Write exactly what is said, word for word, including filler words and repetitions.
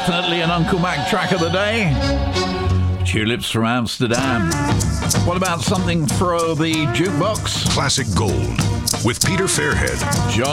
Definitely an Uncle Mac track of the day. Tulips from Amsterdam. What about something for the jukebox? Classic Gold with Peter Fairhead. John